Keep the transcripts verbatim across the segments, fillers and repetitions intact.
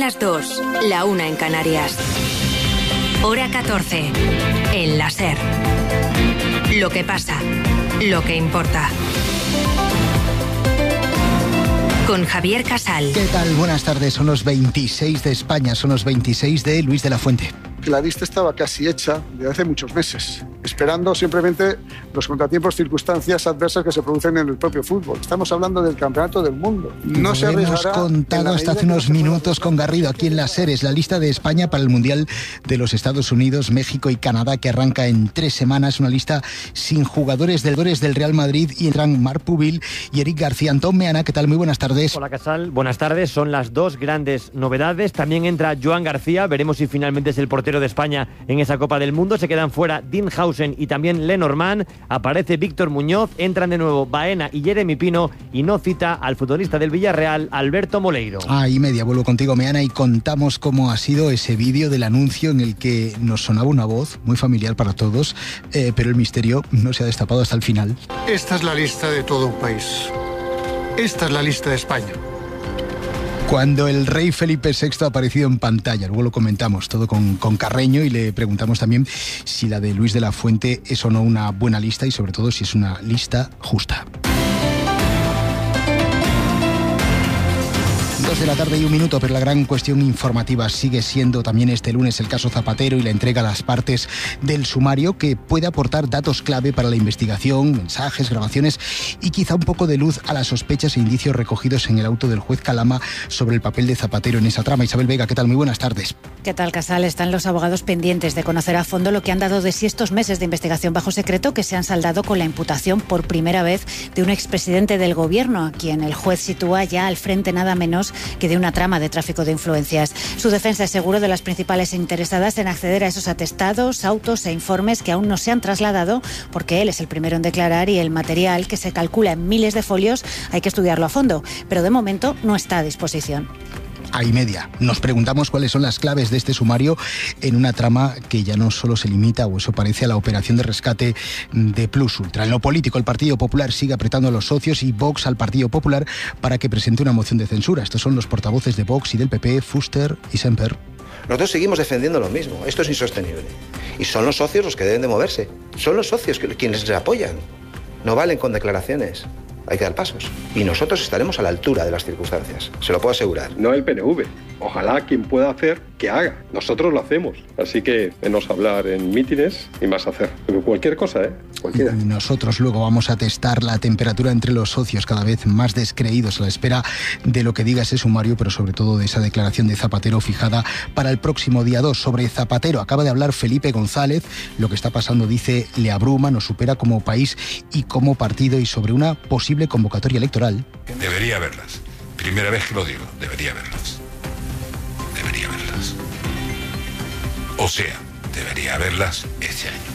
las dos, la una en Canarias. Hora catorce, en la SER. Lo que pasa, lo que importa. Con Javier Casal. ¿Qué tal? Buenas tardes. Son los veintiséis de España, son los veintiséis de Luis de la Fuente. La lista estaba casi hecha desde hace muchos meses, esperando simplemente los contratiempos, circunstancias adversas que se producen en el propio fútbol. Estamos hablando del campeonato del mundo. No se hemos contado hasta hace unos minutos con Garrido aquí en la SER. Es la lista de España para el Mundial de los Estados Unidos, México y Canadá, que arranca en tres semanas. Una lista sin jugadores del del Real Madrid, y entran Marc Pubil y Eric García. Antón Meana, ¿qué tal? Muy buenas tardes. Hola, Casal. Buenas tardes. Son las dos grandes novedades. También entra Joan García. Veremos si finalmente es el portero de España en esa Copa del Mundo. Se quedan fuera Dean Howson y también Lenormand. Aparece Víctor Muñoz. Entran de nuevo Baena y Jeremy Pino, y no cita al futbolista del Villarreal, Alberto Moleiro. Ah, y media. Vuelvo contigo, Meana, y contamos cómo ha sido ese vídeo del anuncio en el que nos sonaba una voz muy familiar para todos, eh, pero el misterio no se ha destapado hasta el final. Esta es la lista de todo un país. Esta es la lista de España. Cuando el rey Felipe sexto ha aparecido en pantalla, luego lo comentamos todo con, con Carreño, y le preguntamos también si la de Luis de la Fuente es o no una buena lista, y sobre todo si es una lista justa. Dos de la tarde y un minuto, pero la gran cuestión informativa sigue siendo también este lunes el caso Zapatero y la entrega a las partes del sumario, que puede aportar datos clave para la investigación, mensajes, grabaciones y quizá un poco de luz a las sospechas e indicios recogidos en el auto del juez Calama sobre el papel de Zapatero en esa trama. Isabel Vega, ¿qué tal? Muy buenas tardes. ¿Qué tal, Casal? Están los abogados pendientes de conocer a fondo lo que han dado de sí estos meses de investigación bajo secreto, que se han saldado con la imputación por primera vez de un expresidente del gobierno, a quien el juez sitúa ya al frente nada menos que de una trama de tráfico de influencias. Su defensa es seguro de las principales interesadas en acceder a esos atestados, autos e informes que aún no se han trasladado, porque él es el primero en declarar, y el material, que se calcula en miles de folios, hay que estudiarlo a fondo, pero de momento no está a disposición. A y media. Nos preguntamos cuáles son las claves de este sumario en una trama que ya no solo se limita, o eso parece, a la operación de rescate de Plus Ultra. En lo político, el Partido Popular sigue apretando a los socios y Vox al Partido Popular para que presente una moción de censura. Estos son los portavoces de Vox y del P P, Fuster y Semper. Nosotros seguimos defendiendo lo mismo. Esto es insostenible. Y son los socios los que deben de moverse. Son los socios quienes les apoyan. No valen con declaraciones. Hay que dar pasos. Y nosotros estaremos a la altura de las circunstancias. Se lo puedo asegurar. No el P N V. Ojalá quien pueda hacer, que haga. Nosotros lo hacemos. Así que menos hablar en mítines y más hacer. Pero cualquier cosa, ¿eh? Cualquiera. Y nosotros luego vamos a testar la temperatura entre los socios, cada vez más descreídos a la espera de lo que diga ese sumario, pero sobre todo de esa declaración de Zapatero fijada para el próximo día dos. Sobre Zapatero acaba de hablar Felipe González. Lo que está pasando, dice, le abruma, nos supera como país y como partido, y sobre una posible convocatoria electoral. Debería haberlas. Primera vez que lo digo, debería haberlas. Debería haberlas. O sea, debería haberlas este año.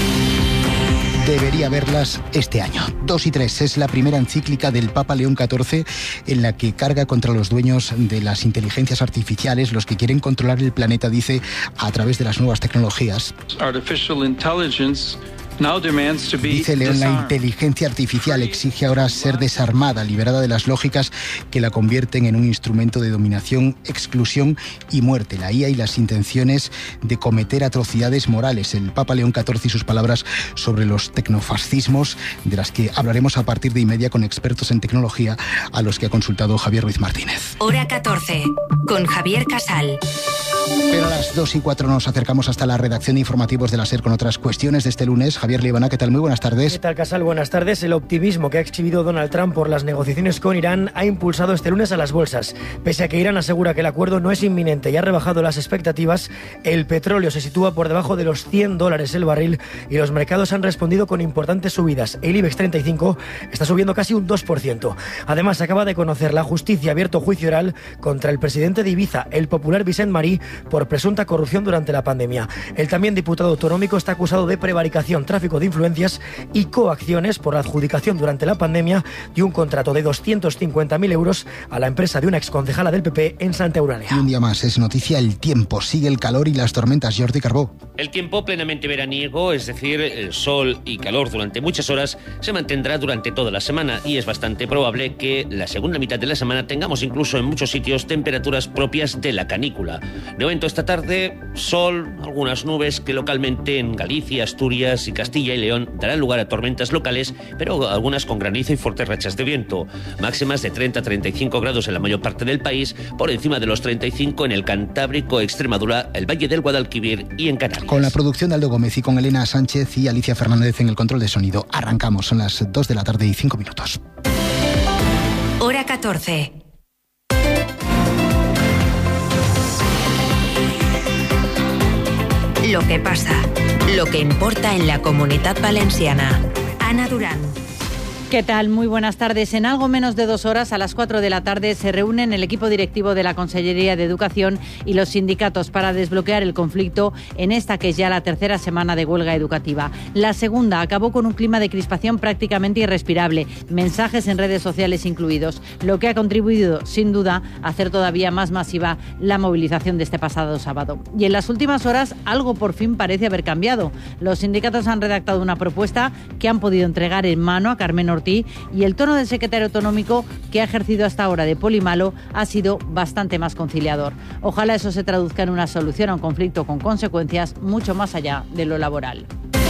Debería haberlas este año. Dos y tres es la primera encíclica del Papa León catorce, en la que carga contra los dueños de las inteligencias artificiales, los que quieren controlar el planeta, dice, a través de las nuevas tecnologías. Artificial intelligence Dice León, la inteligencia artificial exige ahora ser desarmada, liberada de las lógicas que la convierten en un instrumento de dominación, exclusión y muerte. La I A y las intenciones de cometer atrocidades morales. El Papa León catorce y sus palabras sobre los tecnofascismos, de las que hablaremos a partir de y media con expertos en tecnología, a los que ha consultado Javier Ruiz Martínez. Hora catorce, con Javier Casal. Pero a las dos y cuatro nos acercamos hasta la redacción de informativos de la SER con otras cuestiones de este lunes. Javier Liebana, ¿qué tal? Muy buenas tardes. ¿Qué tal, Casal? Buenas tardes. El optimismo que ha exhibido Donald Trump por las negociaciones con Irán ha impulsado este lunes a las bolsas. Pese a que Irán asegura que el acuerdo no es inminente y ha rebajado las expectativas, el petróleo se sitúa por debajo de los cien dólares el barril y los mercados han respondido con importantes subidas. El IBEX treinta y cinco está subiendo casi un dos por ciento. Además, acaba de conocer la justicia abierto juicio oral contra el presidente de Ibiza, el popular Vicent Marí, por presunta corrupción durante la pandemia. El también diputado autonómico está acusado de prevaricación, tráfico de influencias y coacciones por la adjudicación durante la pandemia de un contrato de doscientos cincuenta mil euros a la empresa de una exconcejala del P P en Santa Eulalia. Y un día más es noticia el tiempo. Sigue el calor y las tormentas. Jordi Carbó. El tiempo plenamente veraniego, es decir, el sol y calor durante muchas horas, se mantendrá durante toda la semana y es bastante probable que la segunda mitad de la semana tengamos incluso en muchos sitios temperaturas propias de la canícula. De momento esta tarde, sol, algunas nubes que localmente en Galicia, Asturias y Castilla y León darán lugar a tormentas locales, pero algunas con granizo y fuertes rachas de viento. Máximas de treinta a treinta y cinco grados en la mayor parte del país, por encima de los treinta y cinco en el Cantábrico, Extremadura, el Valle del Guadalquivir y en Canarias. Con la producción de Aldo Gómez y con Elena Sánchez y Alicia Fernández en el control de sonido. Arrancamos, son las dos de la tarde y cinco minutos. Hora catorce. Lo que pasa, lo que importa en la Comunitat Valenciana. Ana Durán. ¿Qué tal? Muy buenas tardes. En algo menos de dos horas, a las cuatro de la tarde, se reúnen el equipo directivo de la Consellería de Educación y los sindicatos para desbloquear el conflicto en esta que es ya la tercera semana de huelga educativa. La segunda acabó con un clima de crispación prácticamente irrespirable, mensajes en redes sociales incluidos, lo que ha contribuido, sin duda, a hacer todavía más masiva la movilización de este pasado sábado. Y en las últimas horas, algo por fin parece haber cambiado. Los sindicatos han redactado una propuesta que han podido entregar en mano a Carmen Ortiz y el tono del secretario autonómico, que ha ejercido hasta ahora de polimalo, ha sido bastante más conciliador. Ojalá eso se traduzca en una solución a un conflicto con consecuencias mucho más allá de lo laboral.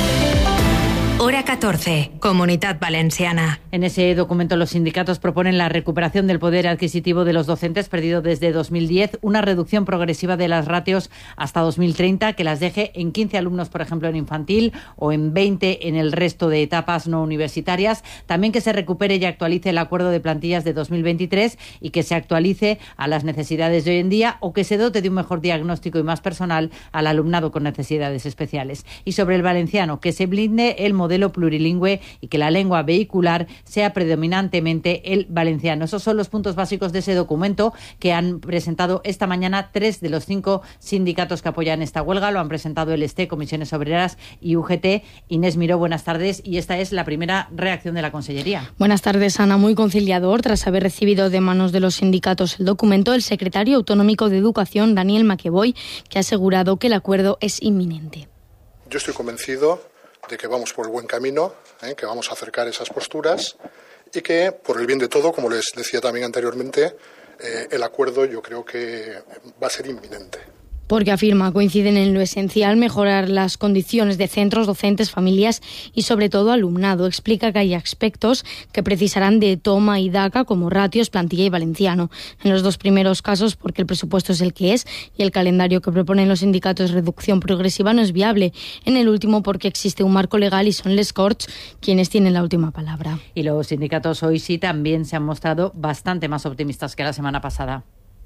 Hora catorce, Comunitat Valenciana. En ese documento los sindicatos proponen la recuperación del poder adquisitivo de los docentes perdido desde dos mil diez, una reducción progresiva de las ratios hasta dos mil treinta que las deje en quince alumnos, por ejemplo, en infantil o en veinte en el resto de etapas no universitarias. También que se recupere y actualice el acuerdo de plantillas de dos mil veintitrés y que se actualice a las necesidades de hoy en día o que se dote de un mejor diagnóstico y más personal al alumnado con necesidades especiales. Y sobre el valenciano, que se blinde el modelo plurilingüe y que la lengua vehicular sea predominantemente el valenciano. Esos son los puntos básicos de ese documento que han presentado esta mañana tres de los cinco sindicatos que apoyan esta huelga. Lo han presentado el ESTE, Comisiones Obreras y U G T. Inés Miró, buenas tardes. Y esta es la primera reacción de la Consellería. Buenas tardes, Ana. Muy conciliador. Tras haber recibido de manos de los sindicatos el documento, el secretario autonómico de Educación, Daniel Maqueboy, que ha asegurado que el acuerdo es inminente. Yo estoy convencido de que vamos por el buen camino, ¿eh? que vamos a acercar esas posturas y que, por el bien de todo, como les decía también anteriormente, eh, el acuerdo yo creo que va a ser inminente. Porque afirma coinciden en lo esencial mejorar las condiciones de centros, docentes, familias y sobre todo alumnado. Explica que hay aspectos que precisarán de toma y daca como ratios, plantilla y valenciano. En los dos primeros casos porque el presupuesto es el que es y el calendario que proponen los sindicatos de reducción progresiva no es viable. En el último porque existe un marco legal y son les Corts quienes tienen la última palabra. Y los sindicatos hoy sí también se han mostrado bastante más optimistas que la semana pasada.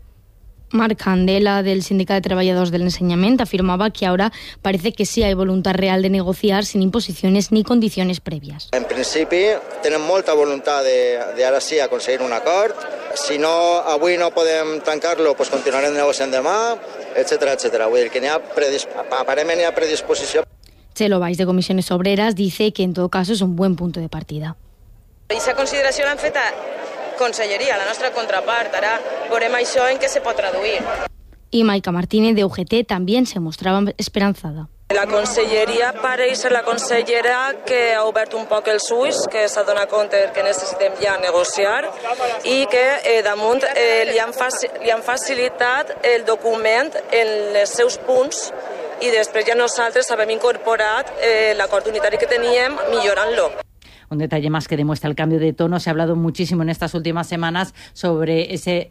Marc Candela, del Sindicat de Treballadors del Enseñament, afirmaba que ahora parece que sí hay voluntad real de negociar sin imposiciones ni condiciones previas. En principi tenen molta voluntat de, de ara sí aconseguir un acord. Si no, avui no podem tancar-lo, pues continuarem negociant demà, etcètera, etcètera. Vull dir que n'hi ha predis... aparentment hi ha predisposició. Chelo Valls, de Comisiones Obreras, dice que en todo caso es un buen punto de partida. Aquesta consideració l'han fet a Conselleria, la nostra contrapart. Ara veurem això en què se pot traduir. Y Maica Martínez, de U G T, también se mostraba esperanzada. La Conselleria pareix ser la consellera que ha obert un poc els ulls, que s'ha donat compte que necessitem ja negociar i que eh, damunt eh, li, han faci li han facilitat el document en els seus punts i després ja nosaltres havem incorporat eh, l'acord unitari que teníem millorant-lo. Un detalle más que demuestra el cambio de tono. Se ha hablado muchísimo en estas últimas semanas sobre ese...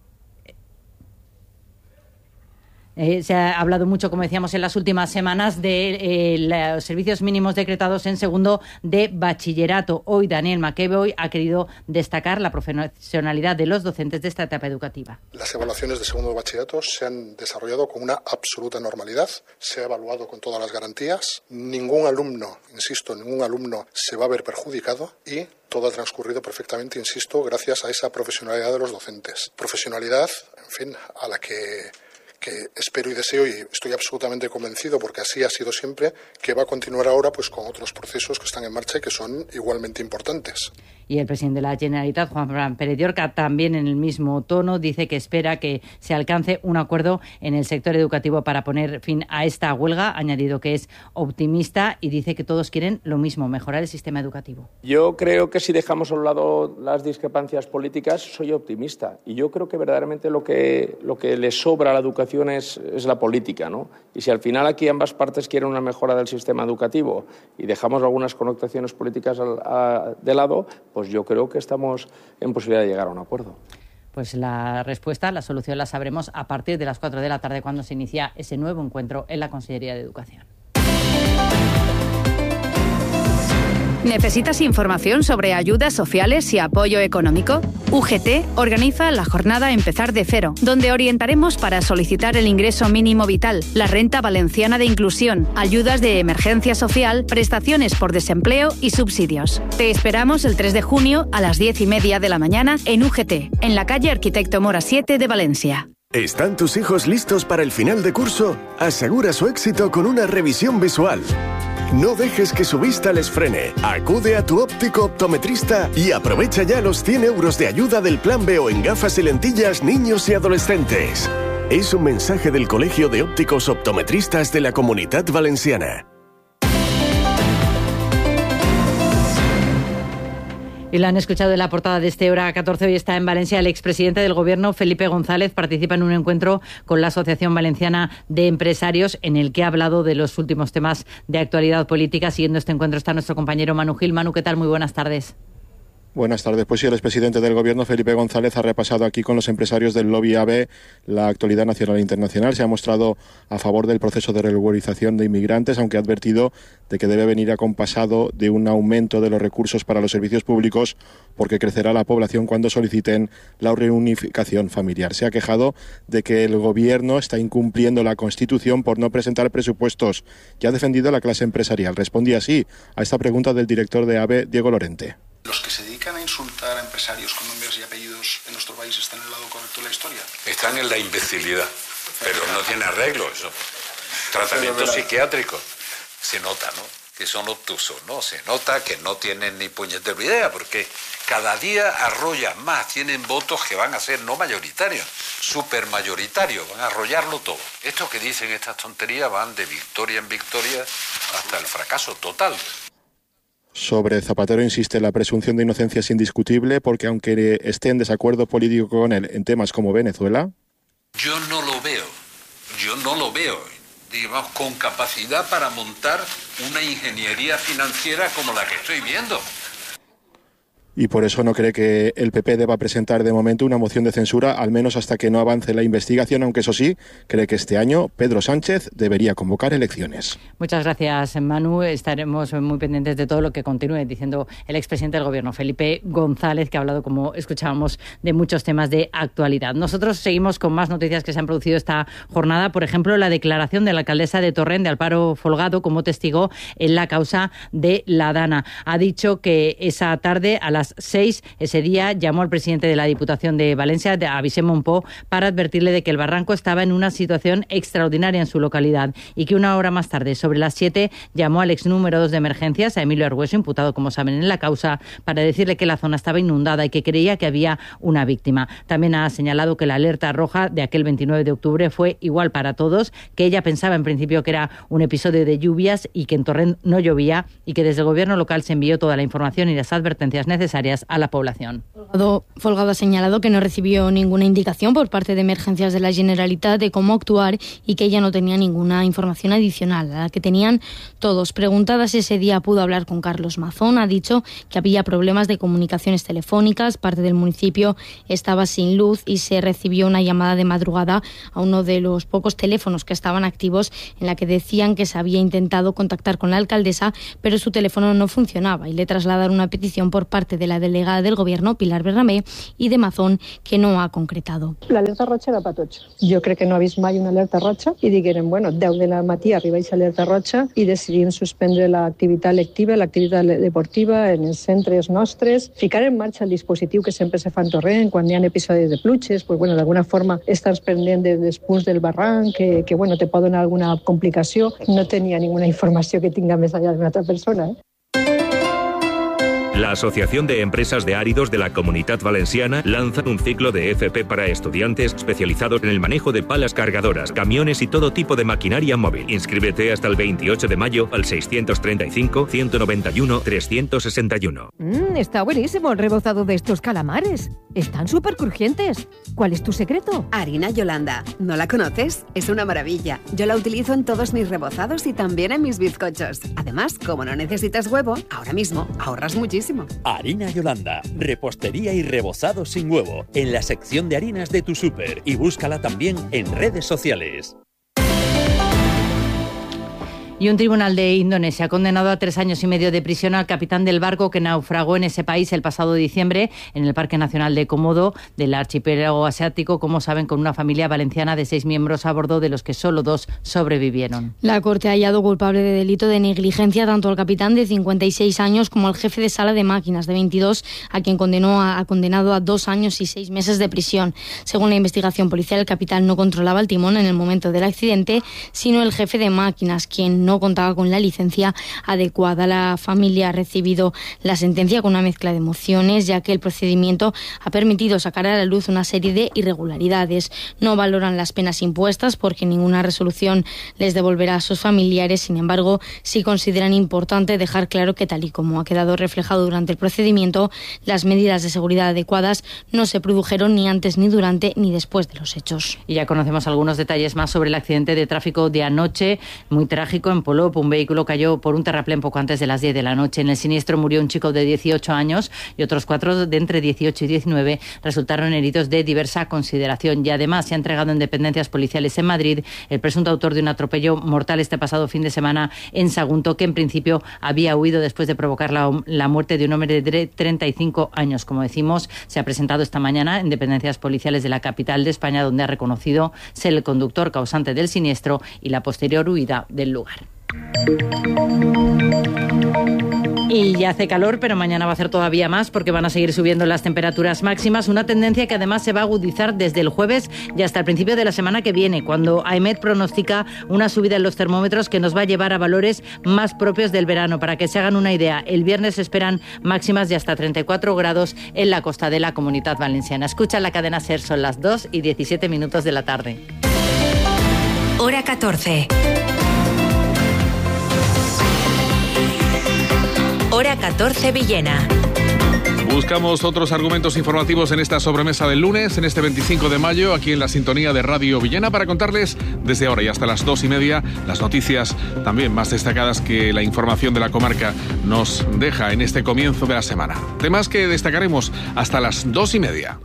Eh, se ha hablado mucho, como decíamos, en las últimas semanas de eh, los servicios mínimos decretados en segundo de bachillerato. Hoy Daniel Maqueboy ha querido destacar la profesionalidad de los docentes de esta etapa educativa. Las evaluaciones de segundo de bachillerato se han desarrollado con una absoluta normalidad. Se ha evaluado con todas las garantías. Ningún alumno, insisto, ningún alumno se va a ver perjudicado y todo ha transcurrido perfectamente, insisto, gracias a esa profesionalidad de los docentes. Profesionalidad, en fin, a la que que espero y deseo, y estoy absolutamente convencido, porque así ha sido siempre, que va a continuar ahora pues con otros procesos que están en marcha y que son igualmente importantes. Y el presidente de la Generalitat, Juan Pérez Llorca, también en el mismo tono, dice que espera que se alcance un acuerdo en el sector educativo para poner fin a esta huelga. Ha añadido que es optimista y dice que todos quieren lo mismo, mejorar el sistema educativo. Yo creo que si dejamos a un lado las discrepancias políticas, soy optimista. Y yo creo que verdaderamente lo que, lo que le sobra a la educación es, es la política, ¿no? Y si al final aquí ambas partes quieren una mejora del sistema educativo y dejamos algunas connotaciones políticas al, a, de lado, pues yo creo que estamos en posibilidad de llegar a un acuerdo. Pues la respuesta, la solución la sabremos a partir de las cuatro de la tarde, cuando se inicia ese nuevo encuentro en la Consellería de Educación. ¿Necesitas información sobre ayudas sociales y apoyo económico? U G T organiza la jornada Empezar de Cero, donde orientaremos para solicitar el ingreso mínimo vital, la renta valenciana de inclusión, ayudas de emergencia social, prestaciones por desempleo y subsidios. Te esperamos el tres de junio a las diez y media de la mañana en U G T, en la calle Arquitecto Mora siete de Valencia. ¿Están tus hijos listos para el final de curso? Asegura su éxito con una revisión visual. No dejes que su vista les frene. Acude a tu óptico optometrista y aprovecha ya los cien euros de ayuda del Plan B O en gafas y lentillas niños y adolescentes. Es un mensaje del Colegio de Ópticos Optometristas de la Comunitat Valenciana. Y lo han escuchado en la portada de este Hora catorce. Hoy está en Valencia el expresidente del Gobierno, Felipe González. Participa en un encuentro con la Asociación Valenciana de Empresarios, en el que ha hablado de los últimos temas de actualidad política. Siguiendo este encuentro está nuestro compañero Manu Gil. Manu, ¿qué tal? Muy buenas tardes. Buenas tardes. Pues sí, el expresidente del Gobierno, Felipe González, ha repasado aquí con los empresarios del lobby A B la actualidad nacional e internacional. Se ha mostrado a favor del proceso de regularización de inmigrantes, aunque ha advertido de que debe venir acompasado de un aumento de los recursos para los servicios públicos, porque crecerá la población cuando soliciten la reunificación familiar. Se ha quejado de que el Gobierno está incumpliendo la Constitución por no presentar presupuestos, y ha defendido a la clase empresarial. Respondía así a esta pregunta del director de A B, Diego Lorente. ¿Los que se dedican a insultar a empresarios con nombres y apellidos en nuestro país están en el lado correcto de la historia? Están en la imbecilidad, pero no tiene arreglo eso. Tratamiento psiquiátrico. Se nota, ¿no? Que son obtusos, ¿no? Se nota que no tienen ni puñetera idea, porque cada día arrollan más, tienen votos que van a ser no mayoritarios, supermayoritarios, van a arrollarlo todo. Estos que dicen estas tonterías van de victoria en victoria hasta el fracaso total. Sobre Zapatero insiste, la presunción de inocencia es indiscutible, porque aunque esté en desacuerdo político con él en temas como Venezuela... Yo no lo veo, yo no lo veo, digamos, con capacidad para montar una ingeniería financiera como la que estoy viendo. Y por eso no cree que el P P deba presentar de momento una moción de censura, al menos hasta que no avance la investigación, aunque eso sí, cree que este año Pedro Sánchez debería convocar elecciones. Muchas gracias, Manu. Estaremos muy pendientes de todo lo que continúe diciendo el expresidente del Gobierno, Felipe González, que ha hablado, como escuchábamos, de muchos temas de actualidad. Nosotros seguimos con más noticias que se han producido esta jornada. Por ejemplo, la declaración de la alcaldesa de Torrent, de Alparo Folgado, como testigo en la causa de la Dana. Ha dicho que esa tarde, a las seis, ese día, llamó al presidente de la Diputación de Valencia, a Vicent Monpó, para advertirle de que el barranco estaba en una situación extraordinaria en su localidad, y que una hora más tarde, sobre las siete, llamó al ex número dos de emergencias, a Emilio Argueso, imputado, como saben, en la causa, para decirle que la zona estaba inundada y que creía que había una víctima. También ha señalado que la alerta roja de aquel veintinueve de octubre fue igual para todos, que ella pensaba en principio que era un episodio de lluvias y que en Torrent no llovía, y que desde el gobierno local se envió toda la información y las advertencias necesarias a la población. Folgado, Folgado ha señalado que no recibió ninguna indicación por parte de Emergencias de la Generalitat de cómo actuar, y que ella no tenía ninguna información adicional a la que tenían todos. Preguntadas ese día, pudo hablar con Carlos Mazón. Ha dicho que había problemas de comunicaciones telefónicas, parte del municipio estaba sin luz y se recibió una llamada de madrugada a uno de los pocos teléfonos que estaban activos, en la que decían que se había intentado contactar con la alcaldesa, pero su teléfono no funcionaba, y le trasladaron una petición por parte parte de la delegada del Gobierno, Pilar Bernabé, i de Mazón, que no ha concretado. L'alerta roja era per tots. Jo crec que no ha vist mai una alerta roja i digueren, bueno, deu de la matí arriba aquesta alerta roja i decidim suspendre l'activitat lectiva, l'activitat deportiva en els centres nostres, ficar en marxa el dispositiu que sempre se fa en Torrent quan hi ha episodis de pluges, pues, bueno, d'alguna forma estàs pendent dels punts del barranc, que, que bueno, te pot donar alguna complicació. No tenia ninguna informació que tinga més allà d'una altra persona, eh? La Asociación de Empresas de Áridos de la Comunitat Valenciana lanza un ciclo de F P para estudiantes especializados en el manejo de palas cargadoras, camiones y todo tipo de maquinaria móvil. Inscríbete hasta el veintiocho de mayo al seiscientos treinta y cinco, ciento noventa y uno, trescientos sesenta y uno. Mm, está buenísimo el rebozado de estos calamares. Están súper crujientes. ¿Cuál es tu secreto? Harina Yolanda. ¿No la conoces? Es una maravilla. Yo la utilizo en todos mis rebozados y también en mis bizcochos. Además, como no necesitas huevo, ahora mismo ahorras muchísimo. Harina Yolanda, repostería y rebozado sin huevo, en la sección de harinas de tu súper, y búscala también en redes sociales. Y un tribunal de Indonesia ha condenado a tres años y medio de prisión al capitán del barco que naufragó en ese país el pasado diciembre en el Parque Nacional de Komodo del archipiélago asiático, como saben, con una familia valenciana de seis miembros a bordo, de los que solo dos sobrevivieron. La Corte ha hallado culpable de delito de negligencia tanto al capitán de cincuenta y seis años como al jefe de sala de máquinas de veintidós, a quien condenó a, a condenado a dos años y seis meses de prisión. Según la investigación policial, el capitán no controlaba el timón en el momento del accidente, sino el jefe de máquinas, quien no contaba con la licencia adecuada. La familia ha recibido la sentencia con una mezcla de emociones, ya que el procedimiento ha permitido sacar a la luz una serie de irregularidades. No valoran las penas impuestas porque ninguna resolución les devolverá a sus familiares. Sin embargo, sí consideran importante dejar claro que, tal y como ha quedado reflejado durante el procedimiento, las medidas de seguridad adecuadas no se produjeron ni antes, ni durante, ni después de los hechos. Y ya conocemos algunos detalles más sobre el accidente de tráfico de anoche, muy trágico, en Polop. Un vehículo cayó por un terraplén poco antes de las diez de la noche. En el siniestro murió un chico de dieciocho años y otros cuatro de entre dieciocho y diecinueve resultaron heridos de diversa consideración. Y además se ha entregado en dependencias policiales en Madrid el presunto autor de un atropello mortal este pasado fin de semana en Sagunto, que en principio había huido después de provocar la, la muerte de un hombre de treinta y cinco años. Como decimos, se ha presentado esta mañana en dependencias policiales de la capital de España, donde ha reconocido ser el conductor causante del siniestro y la posterior huida del lugar. Y ya hace calor, pero mañana va a hacer todavía más porque van a seguir subiendo las temperaturas máximas, una tendencia que además se va a agudizar desde el jueves y hasta el principio de la semana que viene, cuando AEMET pronostica una subida en los termómetros que nos va a llevar a valores más propios del verano. Para que se hagan una idea, el viernes se esperan máximas de hasta treinta y cuatro grados en la costa de la Comunidad Valenciana. Escucha la cadena SER, son las dos y diecisiete minutos de la tarde. Hora catorce. Hora catorce Villena. Buscamos otros argumentos informativos en esta sobremesa del lunes, en este veinticinco de mayo, aquí en la sintonía de Radio Villena, para contarles desde ahora y hasta las dos y media las noticias también más destacadas que la información de la comarca nos deja en este comienzo de la semana. Temas que destacaremos hasta las dos y media.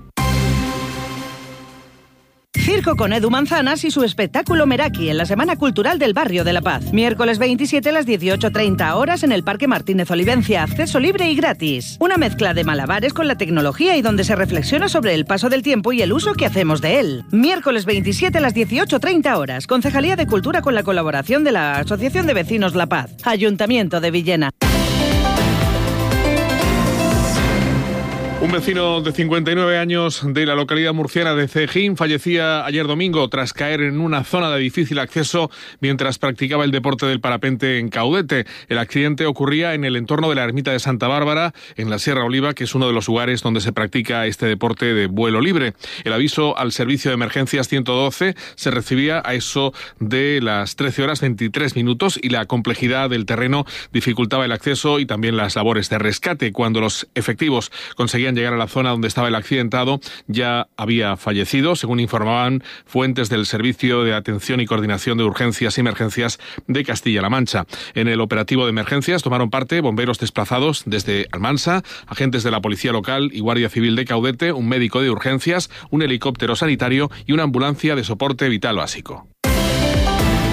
Circo con Edu Manzanas y su espectáculo Meraki en la Semana Cultural del Barrio de La Paz. Miércoles veintisiete a las dieciocho treinta horas en el Parque Martínez Olivencia. Acceso libre y gratis. Una mezcla de malabares con la tecnología y donde se reflexiona sobre el paso del tiempo y el uso que hacemos de él. Miércoles veintisiete a las dieciocho treinta horas. Concejalía de Cultura con la colaboración de la Asociación de Vecinos La Paz. Ayuntamiento de Villena. Un vecino de cincuenta y nueve años de la localidad murciana de Cejín fallecía ayer domingo tras caer en una zona de difícil acceso mientras practicaba el deporte del parapente en Caudete. El accidente ocurría en el entorno de la ermita de Santa Bárbara, en la Sierra Oliva, que es uno de los lugares donde se practica este deporte de vuelo libre. El aviso al servicio de emergencias ciento doce se recibía a eso de las trece horas veintitrés minutos y la complejidad del terreno dificultaba el acceso y también las labores de rescate. Cuando los efectivos conseguían llegar a la zona donde estaba el accidentado, ya había fallecido, según informaban fuentes del Servicio de Atención y Coordinación de Urgencias y Emergencias de Castilla-La Mancha. En el operativo de emergencias tomaron parte bomberos desplazados desde Almansa, agentes de la Policía Local y Guardia Civil de Caudete, un médico de urgencias, un helicóptero sanitario y una ambulancia de soporte vital básico.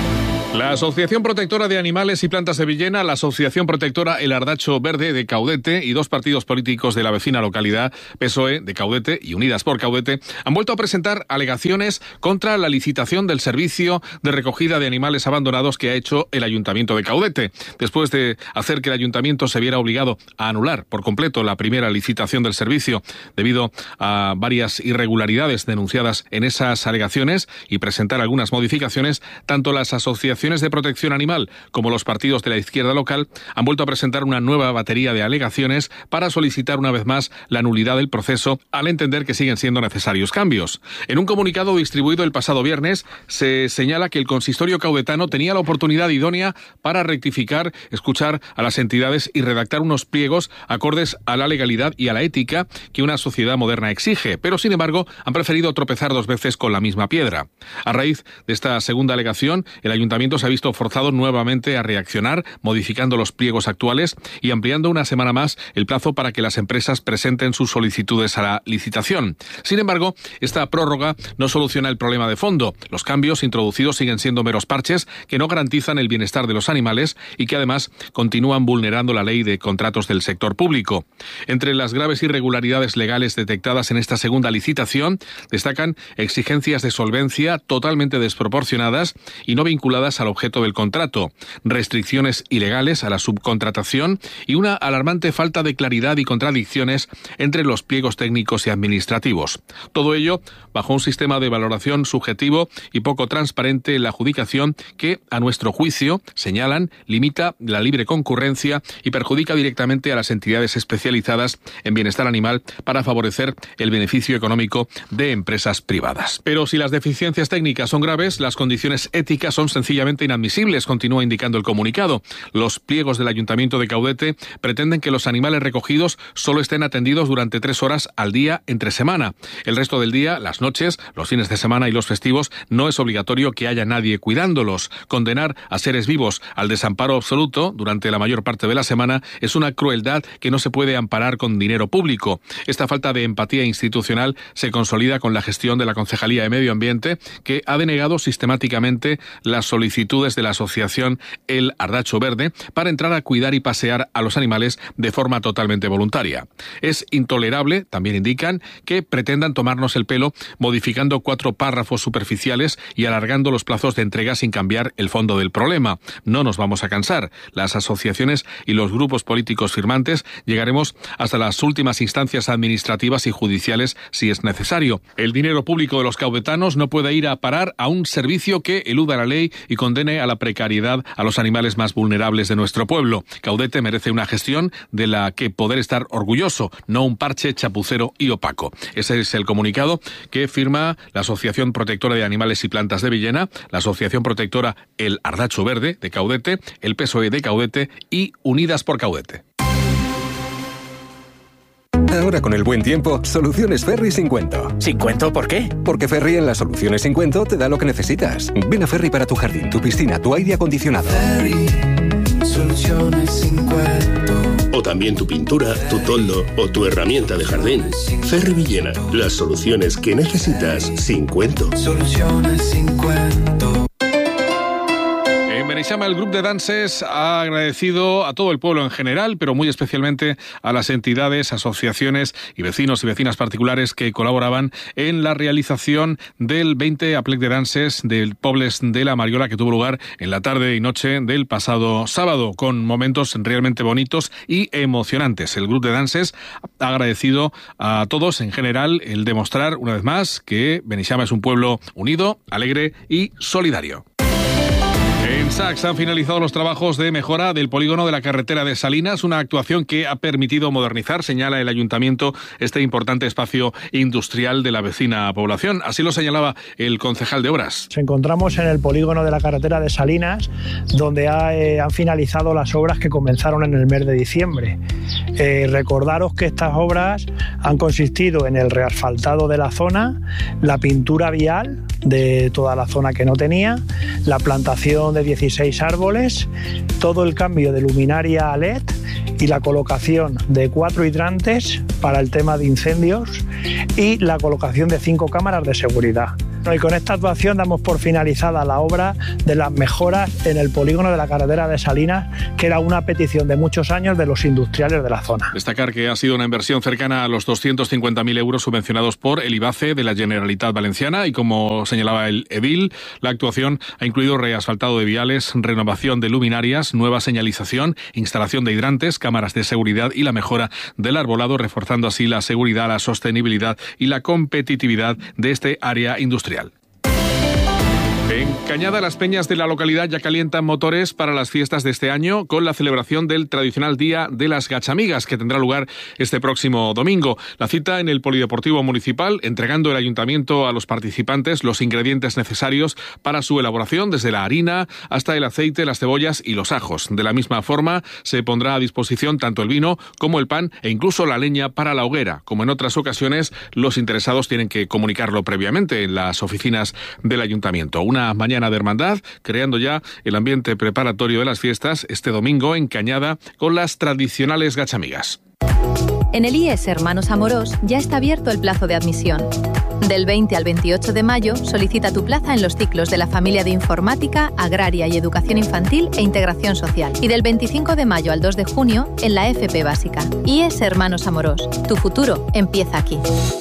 La Asociación Protectora de Animales y Plantas de Villena, la Asociación Protectora El Ardacho Verde de Caudete y dos partidos políticos de la vecina localidad, P S O E de Caudete y Unidas por Caudete, han vuelto a presentar alegaciones contra la licitación del servicio de recogida de animales abandonados que ha hecho el Ayuntamiento de Caudete. Después de hacer que el Ayuntamiento se viera obligado a anular por completo la primera licitación del servicio debido a varias irregularidades denunciadas en esas alegaciones y presentar algunas modificaciones, tanto las asociaciones de protección animal como los partidos de la izquierda local han vuelto a presentar una nueva batería de alegaciones para solicitar una vez más la nulidad del proceso, al entender que siguen siendo necesarios cambios. En un comunicado distribuido el pasado viernes se señala que el consistorio caudetano tenía la oportunidad idónea para rectificar, escuchar a las entidades y redactar unos pliegos acordes a la legalidad y a la ética que una sociedad moderna exige, pero sin embargo han preferido tropezar dos veces con la misma piedra. A raíz de esta segunda alegación, el Ayuntamiento se ha visto forzado nuevamente a reaccionar, modificando los pliegos actuales y ampliando una semana más el plazo para que las empresas presenten sus solicitudes a la licitación. Sin embargo, esta prórroga no soluciona el problema de fondo. Los cambios introducidos siguen siendo meros parches que no garantizan el bienestar de los animales y que además continúan vulnerando la ley de contratos del sector público. Entre las graves irregularidades legales detectadas en esta segunda licitación destacan exigencias de solvencia totalmente desproporcionadas y no vinculadas al objeto del contrato, restricciones ilegales a la subcontratación y una alarmante falta de claridad y contradicciones entre los pliegos técnicos y administrativos. Todo ello bajo un sistema de valoración subjetivo y poco transparente en la adjudicación que, a nuestro juicio, señalan, limita la libre concurrencia y perjudica directamente a las entidades especializadas en bienestar animal para favorecer el beneficio económico de empresas privadas. Pero si las deficiencias técnicas son graves, las condiciones éticas son sencillamente inadmisibles, continúa indicando el comunicado. Los pliegos del Ayuntamiento de Caudete pretenden que los animales recogidos solo estén atendidos durante tres horas al día entre semana. El resto del día, las noches, los fines de semana y los festivos, no es obligatorio que haya nadie cuidándolos. Condenar a seres vivos al desamparo absoluto durante la mayor parte de la semana es una crueldad que no se puede amparar con dinero público. Esta falta de empatía institucional se consolida con la gestión de la Concejalía de Medio Ambiente, que ha denegado sistemáticamente las solicitudes de la asociación El Ardacho Verde para entrar a cuidar y pasear a los animales de forma totalmente voluntaria. Es intolerable, también indican, que pretendan tomarnos el pelo modificando cuatro párrafos superficiales y alargando los plazos de entrega sin cambiar el fondo del problema. No nos vamos a cansar. Las asociaciones y los grupos políticos firmantes llegaremos hasta las últimas instancias administrativas y judiciales si es necesario. El dinero público de los caudetanos no puede ir a parar a un servicio que eluda la ley y condene a la precariedad a los animales más vulnerables de nuestro pueblo. Caudete merece una gestión de la que poder estar orgulloso, no un parche chapucero y opaco. Ese es el comunicado que firma la Asociación Protectora de Animales y Plantas de Villena, la Asociación Protectora El Ardacho Verde de Caudete, el P S O E de Caudete y Unidas por Caudete. Ahora con el buen tiempo, soluciones Ferri sin cuento. ¿Sin cuento por qué? Porque Ferri en las soluciones sin cuento te da lo que necesitas. Ven a Ferri para tu jardín, tu piscina, tu aire acondicionado. Ferri, soluciones sin cuento. O también tu pintura, tu toldo o tu herramienta de jardín. Ferri Villena, las soluciones que necesitas sin cuento. Soluciones sin cuento. En Beneixama, el Grup de Danses ha agradecido a todo el pueblo en general, pero muy especialmente a las entidades, asociaciones y vecinos y vecinas particulares que colaboraban en la realización del veinte Aplec de Danses del Pobles de la Mariola, que tuvo lugar en la tarde y noche del pasado sábado, con momentos realmente bonitos y emocionantes. El Grup de Danses ha agradecido a todos en general el demostrar una vez más que Beneixama es un pueblo unido, alegre y solidario. En Sacs han finalizado los trabajos de mejora del polígono de la carretera de Salinas, una actuación que ha permitido modernizar, señala el ayuntamiento, este importante espacio industrial de la vecina población. Así lo señalaba el concejal de Obras. Nos encontramos en el polígono de la carretera de Salinas, donde ha, eh, han finalizado las obras que comenzaron en el mes de diciembre. Eh, recordaros que estas obras han consistido en el reasfaltado de la zona, la pintura vial de toda la zona que no tenía, la plantación de dieciséis árboles, todo el cambio de luminaria a L E D y la colocación de cuatro hidrantes para el tema de incendios y la colocación de cinco cámaras de seguridad. Y con esta actuación damos por finalizada la obra de las mejoras en el polígono de la carretera de Salinas, que era una petición de muchos años de los industriales de la zona. Destacar que ha sido una inversión cercana a los doscientos cincuenta mil euros subvencionados por el IBACE de la Generalitat Valenciana y, como señalaba el edil, la actuación ha incluido reasfaltado de viales, renovación de luminarias, nueva señalización, instalación de hidrantes, cámaras de seguridad y la mejora del arbolado, reforzando así la seguridad, la sostenibilidad y la competitividad de este área industrial. En Cañada, las peñas de la localidad ya calientan motores para las fiestas de este año con la celebración del tradicional Día de las Gachamigas, que tendrá lugar este próximo domingo. La cita en el Polideportivo Municipal, entregando el ayuntamiento a los participantes los ingredientes necesarios para su elaboración, desde la harina hasta el aceite, las cebollas y los ajos. De la misma forma, se pondrá a disposición tanto el vino como el pan e incluso la leña para la hoguera. Como en otras ocasiones, los interesados tienen que comunicarlo previamente en las oficinas del ayuntamiento. Una mañana de hermandad, creando ya el ambiente preparatorio de las fiestas este domingo en Cañada con las tradicionales gachamigas. En el I E S Hermanos Amorós ya está abierto el plazo de admisión. Del veinte al veintiocho de mayo solicita tu plaza en los ciclos de la familia de Informática, Agraria y Educación Infantil e Integración Social. Y del veinticinco de mayo al dos de junio en la F P Básica. I E S Hermanos Amorós. Tu futuro empieza aquí.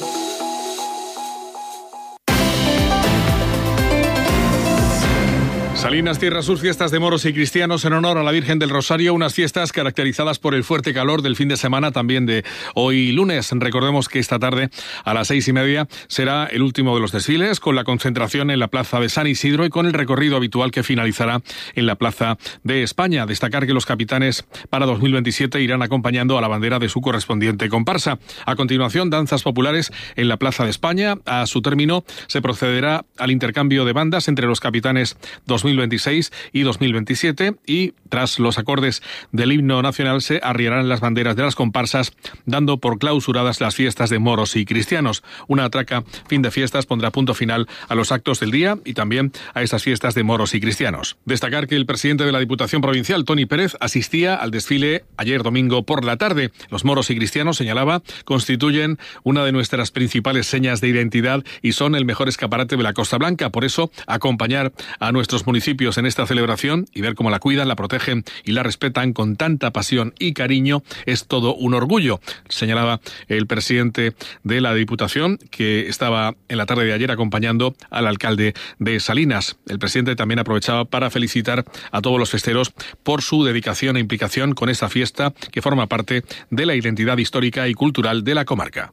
Salinas cierra sus fiestas de moros y cristianos en honor a la Virgen del Rosario, unas fiestas caracterizadas por el fuerte calor del fin de semana, también de hoy lunes. Recordemos que esta tarde a las seis y media será el último de los desfiles, con la concentración en la plaza de San Isidro y con el recorrido habitual que finalizará en la plaza de España. Destacar que los capitanes para dos mil veintisiete irán acompañando a la bandera de su correspondiente comparsa. A continuación, danzas populares en la plaza de España. A su término se procederá al intercambio de bandas entre los capitanes dos mil veintiséis y dos mil veintisiete y tras los acordes del himno nacional se arriarán las banderas de las comparsas, dando por clausuradas las fiestas de moros y cristianos. Una atraca fin de fiestas pondrá punto final a los actos del día y también a estas fiestas de moros y cristianos. Destacar que el presidente de la Diputación Provincial, Toni Pérez, asistía al desfile ayer domingo por la tarde. Los moros y cristianos, señalaba, constituyen una de nuestras principales señas de identidad y son el mejor escaparate de la Costa Blanca. Por eso, acompañar a nuestros municipios en esta celebración y ver cómo la cuidan, la protegen y la respetan con tanta pasión y cariño es todo un orgullo, señalaba el presidente de la Diputación, que estaba en la tarde de ayer acompañando al alcalde de Salinas. El presidente también aprovechaba para felicitar a todos los festeros por su dedicación e implicación con esta fiesta que forma parte de la identidad histórica y cultural de la comarca.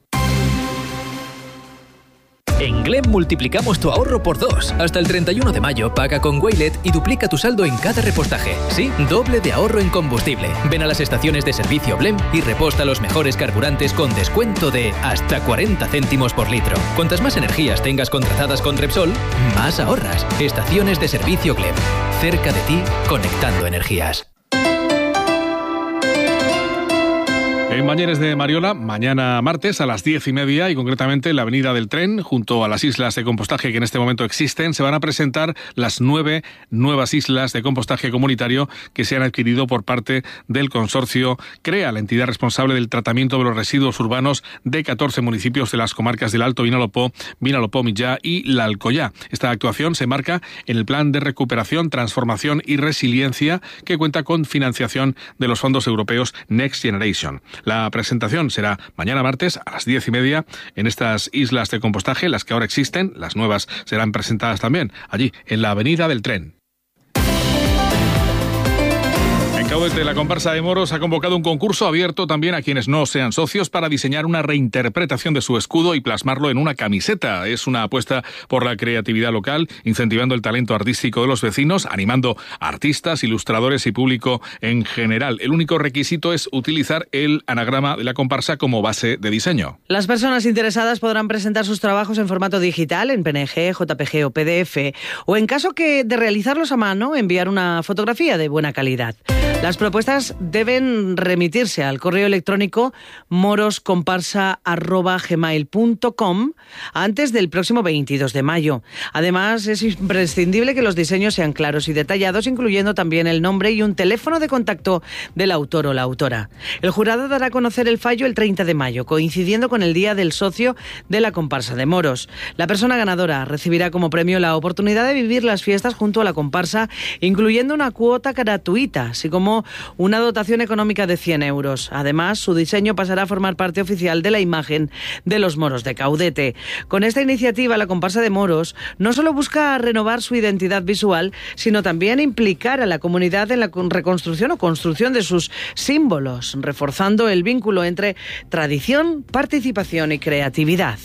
En Glem multiplicamos tu ahorro por dos. Hasta el treinta y uno de mayo paga con Waylet y duplica tu saldo en cada repostaje. Sí, doble de ahorro en combustible. Ven a las estaciones de servicio Blem y reposta los mejores carburantes con descuento de hasta cuarenta céntimos por litro. Cuantas más energías tengas contratadas con Repsol, más ahorras. Estaciones de servicio Glem. Cerca de ti, conectando energías. En Mañanes de Mariola, mañana martes a las diez y media y concretamente en la Avenida del Tren, junto a las islas de compostaje que en este momento existen, se van a presentar las nueve nuevas islas de compostaje comunitario que se han adquirido por parte del consorcio CREA, la entidad responsable del tratamiento de los residuos urbanos de catorce municipios de las comarcas del Alto Vinalopó, Vinalopó-Millá y La Alcoyá. Esta actuación se marca en el Plan de Recuperación, Transformación y Resiliencia que cuenta con financiación de los fondos europeos Next Generation. La presentación será mañana martes a las diez y media en estas islas de compostaje, las que ahora existen. Las nuevas serán presentadas también allí en la Avenida del Tren. En Caudete, la comparsa de moros ha convocado un concurso abierto también a quienes no sean socios para diseñar una reinterpretación de su escudo y plasmarlo en una camiseta. Es una apuesta por la creatividad local, incentivando el talento artístico de los vecinos, animando a artistas, ilustradores y público en general. El único requisito es utilizar el anagrama de la comparsa como base de diseño. Las personas interesadas podrán presentar sus trabajos en formato digital, en P N G, J P G o P D F, o en caso que de realizarlos a mano, enviar una fotografía de buena calidad. Las propuestas deben remitirse al correo electrónico moroscomparsa arroba gmail punto com antes del próximo veintidós de mayo. Además, es imprescindible que los diseños sean claros y detallados, incluyendo también el nombre y un teléfono de contacto del autor o la autora. El jurado dará a conocer el fallo el treinta de mayo, coincidiendo con el Día del Socio de la Comparsa de Moros. La persona ganadora recibirá como premio la oportunidad de vivir las fiestas junto a la comparsa, incluyendo una cuota gratuita, así como una dotación económica de cien euros. Además, su diseño pasará a formar parte oficial de la imagen de los moros de Caudete. Con esta iniciativa, la comparsa de moros no solo busca renovar su identidad visual, sino también implicar a la comunidad en la reconstrucción o construcción de sus símbolos, reforzando el vínculo entre tradición, participación y creatividad.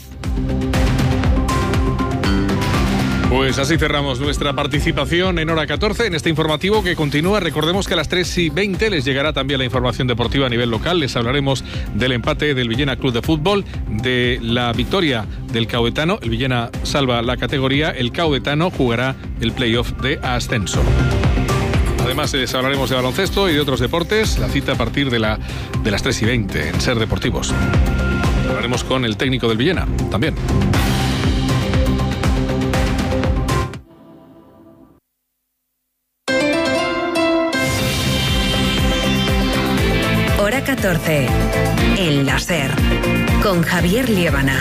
Pues así cerramos nuestra participación en Hora catorce, en este informativo que continúa. Recordemos que a las tres y veinte les llegará también la información deportiva a nivel local. Les hablaremos del empate del Villena Club de Fútbol, de la victoria del Caudetano. El Villena salva la categoría, el Caudetano jugará el playoff de ascenso. Además, les hablaremos de baloncesto y de otros deportes. La cita a partir de, la, de las tres y veinte en Ser Deportivos. Hablaremos con el técnico del Villena también. Hora catorce, en la Ser, con Javier Liébana.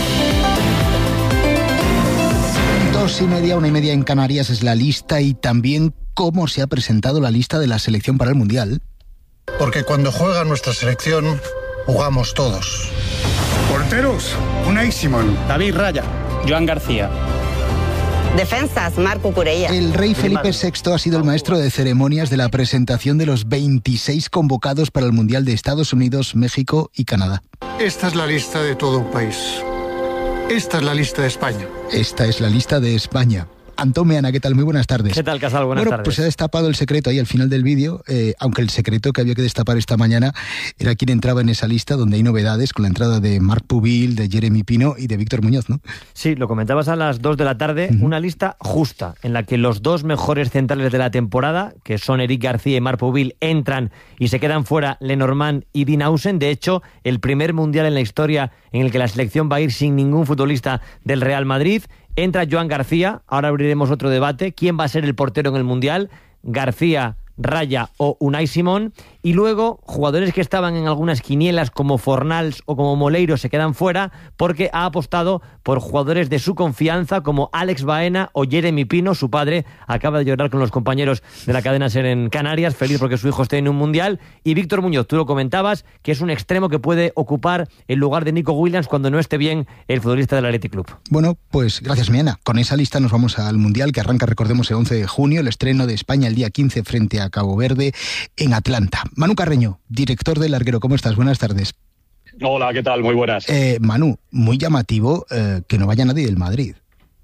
Dos y media, una y media en Canarias es la lista y también cómo se ha presentado la lista de la selección para el Mundial. Porque cuando juega nuestra selección, jugamos todos. Porteros, Unai Simón, David Raya, Joan García. Defensas, Marco Curella. El rey Felipe sexto ha sido el maestro de ceremonias de la presentación de los veintiséis convocados para el Mundial de Estados Unidos, México y Canadá. Esta es la lista de todo un país. Esta es la lista de España. Esta es la lista de España. Antón Meana, ¿qué tal? Muy buenas tardes. ¿Qué tal, Casal? Buenas bueno, tardes. Pues se ha destapado el secreto ahí al final del vídeo, eh, aunque el secreto que había que destapar esta mañana era quién entraba en esa lista, donde hay novedades con la entrada de Marc Pubil, de Jeremy Pino y de Víctor Muñoz, ¿no? Sí, lo comentabas a las dos de la tarde, uh-huh. Una lista justa, en la que los dos mejores centrales de la temporada, que son Eric García y Marc Pubil, entran y se quedan fuera Lenormand y Dean Howsen. De hecho, el primer mundial en la historia en el que la selección va a ir sin ningún futbolista del Real Madrid. Entra Joan García, ahora abriremos otro debate. ¿Quién va a ser el portero en el Mundial? García, Raya o Unai Simón. Y luego, jugadores que estaban en algunas quinielas como Fornals o como Moleiro se quedan fuera porque ha apostado por jugadores de su confianza como Alex Baena o Jeremy Pino. Su padre acaba de llorar con los compañeros de la cadena SER en Canarias, feliz porque su hijo esté en un Mundial. Y Víctor Muñoz, tú lo comentabas, que es un extremo que puede ocupar el lugar de Nico Williams cuando no esté bien el futbolista del Athletic Club. Bueno, pues gracias, Miana. Con esa lista nos vamos al Mundial, que arranca, recordemos, el once de junio, el estreno de España el día quince frente a Cabo Verde en Atlanta. Manu Carreño, director del Larguero, ¿cómo estás? Buenas tardes. Hola, ¿qué tal? Muy buenas. Eh, Manu, muy llamativo eh, que no vaya nadie del Madrid.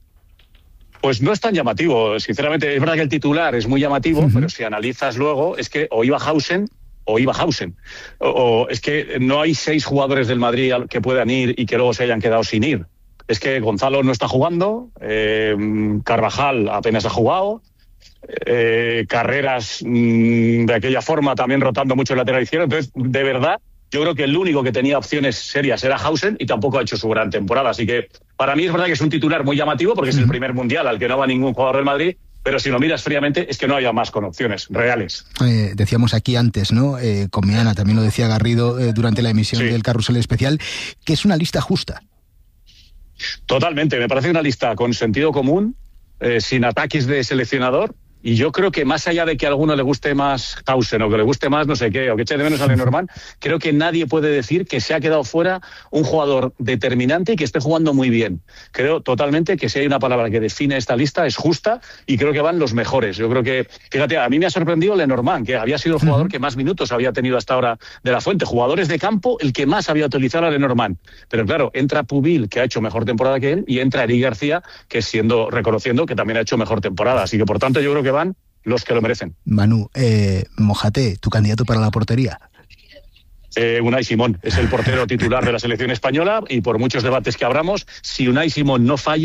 Pues no es tan llamativo, sinceramente. Es verdad que el titular es muy llamativo, uh-huh. Pero si analizas luego, es que o iba Howsen o iba Howsen. O, o es que no hay seis jugadores del Madrid que puedan ir y que luego se hayan quedado sin ir. Es que Gonzalo no está jugando, eh, Carvajal apenas ha jugado, Eh, Carreras mmm, de aquella forma también rotando mucho el lateral izquierdo. Entonces, de verdad, yo creo que el único que tenía opciones serias era Howsen y tampoco ha hecho su gran temporada. Así que para mí es verdad que es un titular muy llamativo porque es el primer mundial al que no va ningún jugador del Madrid, pero si lo miras fríamente es que no haya más con opciones reales. Eh, decíamos aquí antes, ¿no? Eh, con Miana, también lo decía Garrido eh, durante la emisión sí. del Carrusel Especial, que es una lista justa. Totalmente, me parece una lista con sentido común, eh, sin ataques de seleccionador. Y yo creo que más allá de que a alguno le guste más Howsen o que le guste más no sé qué, o que eche de menos a Lenormand, creo que nadie puede decir que se ha quedado fuera un jugador determinante y que esté jugando muy bien. Creo totalmente que si hay una palabra que define esta lista es justa y creo que van los mejores. Yo creo que, fíjate, a mí me ha sorprendido Lenormand, que había sido el jugador que más minutos había tenido hasta ahora de la Fuente. Jugadores de campo, el que más había utilizado a Lenormand. Pero claro, entra Pubil, que ha hecho mejor temporada que él, y entra Eric García, que siendo reconociendo que también ha hecho mejor temporada. Así que, por tanto, yo creo que van los que lo merecen. Manu, eh, mójate, tu candidato para la portería. Eh, Unai Simón es el portero titular de la selección española y por muchos debates que abramos, si Unai Simón no falla,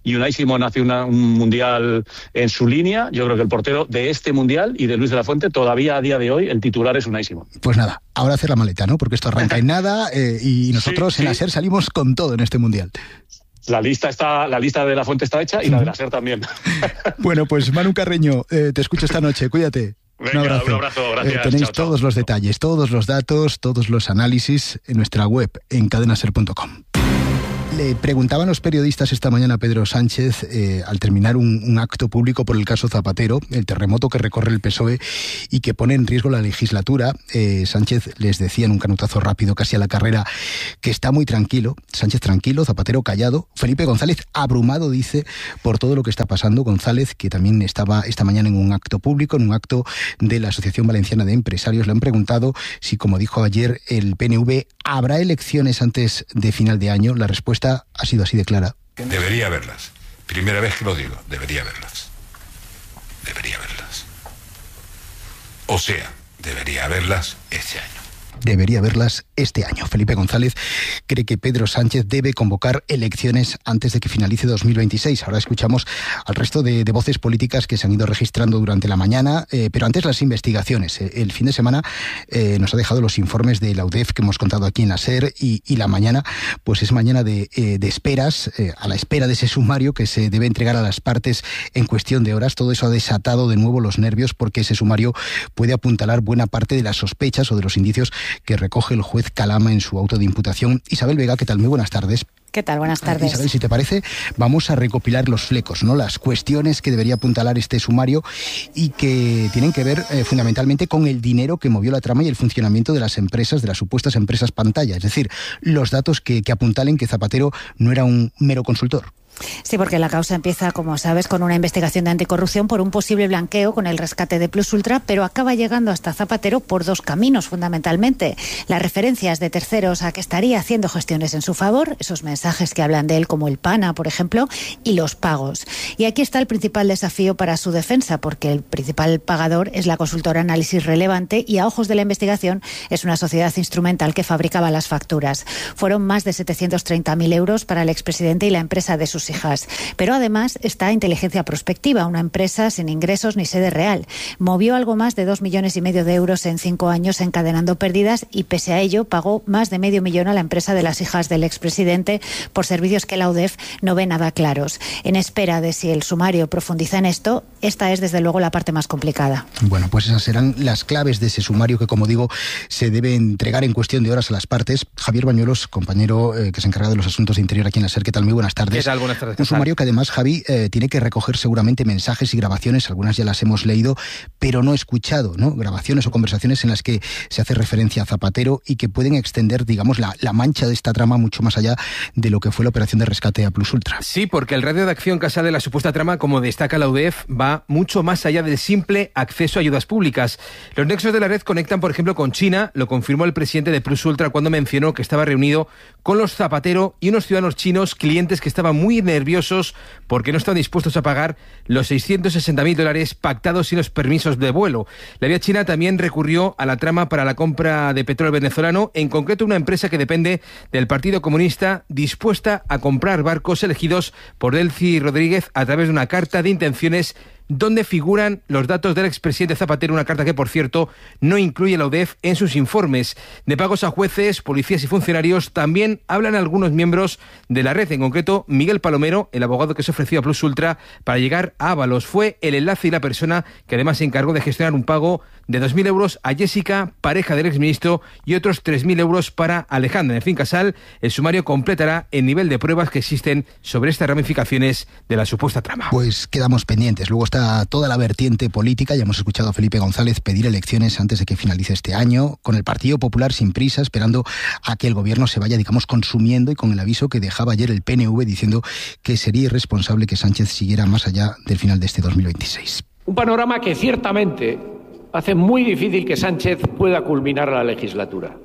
y Unai Simón hace una, un mundial en su línea, yo creo que el portero de este mundial y de Luis de la Fuente, todavía a día de hoy, el titular es Unai Simón. Pues nada, ahora hacer la maleta, ¿no? Porque esto arranca en nada eh, y nosotros sí, en sí. la SER salimos con todo en este mundial. La lista está, la lista de la Fuente está hecha y la de la SER también. Bueno, pues Manu Carreño, eh, te escucho esta noche, cuídate. Venga, un abrazo. Un abrazo, gracias. Eh, tenéis chao, todos chao. los detalles, todos los datos, todos los análisis en nuestra web, en cadena ser punto com. Le preguntaban los periodistas esta mañana a Pedro Sánchez, eh, al terminar un, un acto público por el caso Zapatero, el terremoto que recorre el P S O E y que pone en riesgo la legislatura. Eh, Sánchez les decía en un canutazo rápido, casi a la carrera, que está muy tranquilo. Sánchez tranquilo, Zapatero callado. Felipe González abrumado, dice, por todo lo que está pasando. González, que también estaba esta mañana en un acto público, en un acto de la Asociación Valenciana de Empresarios, le han preguntado si, como dijo ayer el P N V, ¿habrá elecciones antes de final de año? La respuesta ha sido así de clara. Debería haberlas. Primera vez que lo digo, debería haberlas. Debería haberlas. O sea, debería haberlas este año. Debería haberlas este año. Felipe González cree que Pedro Sánchez debe convocar elecciones antes de que finalice dos mil veintiséis. Ahora escuchamos al resto de, de voces políticas que se han ido registrando durante la mañana, eh, pero antes las investigaciones. El fin de semana eh, nos ha dejado los informes de la U D E F que hemos contado aquí en la SER y, y la mañana pues es mañana de, eh, de esperas, eh, a la espera de ese sumario que se debe entregar a las partes en cuestión de horas. Todo eso ha desatado de nuevo los nervios porque ese sumario puede apuntalar buena parte de las sospechas o de los indicios que recoge el juez Calama en su auto de imputación. Isabel Vega, ¿qué tal? Muy buenas tardes. ¿Qué tal? Buenas tardes. Isabel, si te parece, vamos a recopilar los flecos, ¿no? Las cuestiones que debería apuntalar este sumario y que tienen que ver eh, fundamentalmente con el dinero que movió la trama y el funcionamiento de las empresas, de las supuestas empresas pantalla. Es decir, los datos que, que apuntalen que Zapatero no era un mero consultor. Sí, porque la causa empieza, como sabes, con una investigación de anticorrupción por un posible blanqueo con el rescate de Plus Ultra, pero acaba llegando hasta Zapatero por dos caminos, fundamentalmente. Las referencias de terceros a que estaría haciendo gestiones en su favor, esos mensajes que hablan de él como el PANA, por ejemplo, y los pagos. Y aquí está el principal desafío para su defensa, porque el principal pagador es la consultora Análisis Relevante y a ojos de la investigación es una sociedad instrumental que fabricaba las facturas. Fueron más de setecientos treinta mil euros para el expresidente y la empresa de sus hijas. Pero además está Inteligencia Prospectiva, una empresa sin ingresos ni sede real. Movió algo más de dos millones y medio de euros en cinco años encadenando pérdidas y pese a ello pagó más de medio millón a la empresa de las hijas del expresidente por servicios que la U D E F no ve nada claros. En espera de si el sumario profundiza en esto, esta es desde luego la parte más complicada. Bueno, pues esas serán las claves de ese sumario que, como digo, se debe entregar en cuestión de horas a las partes. Javier Bañuelos, compañero eh, que se encarga de los asuntos de interior aquí en la SER, ¿qué tal? Muy buenas tardes. ¿Qué tal? Buenas tardes. Un sumario que además, Javi, eh, tiene que recoger seguramente mensajes y grabaciones, algunas ya las hemos leído, pero no escuchado, ¿no? Grabaciones o conversaciones en las que se hace referencia a Zapatero y que pueden extender, digamos, la, la mancha de esta trama mucho más allá de lo que fue la operación de rescate a Plus Ultra. Sí, porque el radio de acción que sale de la supuesta trama, como destaca la U D E F, va mucho más allá del simple acceso a ayudas públicas. Los nexos de la red conectan, por ejemplo, con China, lo confirmó el presidente de Plus Ultra cuando mencionó que estaba reunido con los Zapatero y unos ciudadanos chinos, clientes que estaban muy nerviosos porque no estaban dispuestos a pagar los seiscientos sesenta mil dólares pactados sin los permisos de vuelo. La vía china también recurrió a la trama para la compra de petróleo venezolano, en concreto una empresa que depende del Partido Comunista, dispuesta a comprar barcos elegidos por Delcy Rodríguez a través de una carta de intenciones donde figuran los datos del expresidente Zapatero, una carta que, por cierto, no incluye la U D E F en sus informes. De pagos a jueces, policías y funcionarios también hablan algunos miembros de la red, en concreto Miguel Palomero, el abogado que se ofreció a Plus Ultra para llegar a Ábalos. Fue el enlace y la persona que además se encargó de gestionar un pago de dos mil euros a Jessica, pareja del exministro, y otros tres mil euros para Alejandra. En fin, Casal, el sumario completará el nivel de pruebas que existen sobre estas ramificaciones de la supuesta trama. Pues quedamos pendientes. Luego está toda la vertiente política. Ya hemos escuchado a Felipe González pedir elecciones antes de que finalice este año, con el Partido Popular sin prisa, esperando a que el gobierno se vaya, digamos, consumiendo, y con el aviso que dejaba ayer el P N V diciendo que sería irresponsable que Sánchez siguiera más allá del final de este dos mil veintiséis. Un panorama que ciertamente hace muy difícil que Sánchez pueda culminar la legislatura.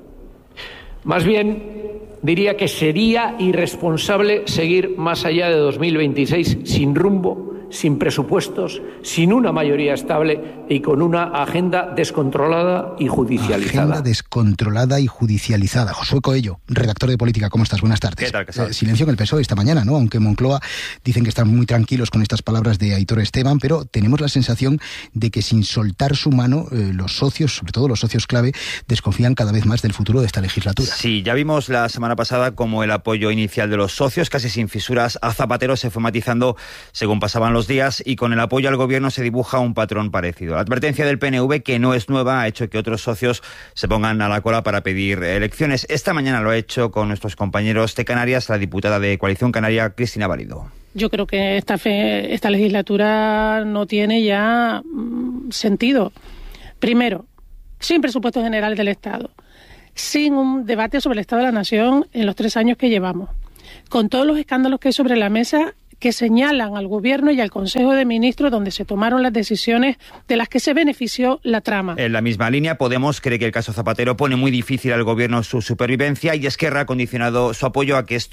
Más bien, diría que sería irresponsable seguir más allá de dos mil veintiséis sin rumbo sin presupuestos, sin una mayoría estable y con una agenda descontrolada y judicializada. Agenda descontrolada y judicializada. Josué Coello, redactor de Política, ¿cómo estás? Buenas tardes. ¿Qué tal, Casal? Eh, silencio en el P S O E esta mañana, ¿no? Aunque Moncloa dicen que están muy tranquilos con estas palabras de Aitor Esteban, pero tenemos la sensación de que sin soltar su mano, eh, los socios, sobre todo los socios clave, desconfían cada vez más del futuro de esta legislatura. Sí, ya vimos la semana pasada cómo el apoyo inicial de los socios, casi sin fisuras, a Zapatero se fue matizando según pasaban los días, y con el apoyo al gobierno se dibuja un patrón parecido. La advertencia del P N V, que no es nueva, ha hecho que otros socios se pongan a la cola para pedir elecciones. Esta mañana lo ha hecho con nuestros compañeros de Canarias la diputada de Coalición Canaria, Cristina Valido. Yo creo que esta, fe, esta legislatura no tiene ya mm, sentido. Primero, sin presupuestos generales del Estado, sin un debate sobre el Estado de la Nación en los tres años que llevamos, con todos los escándalos que hay sobre la mesa que señalan al Gobierno y al Consejo de Ministros donde se tomaron las decisiones de las que se benefició la trama. En la misma línea, Podemos cree que el caso Zapatero pone muy difícil al Gobierno su supervivencia, y Esquerra ha condicionado su apoyo a que esto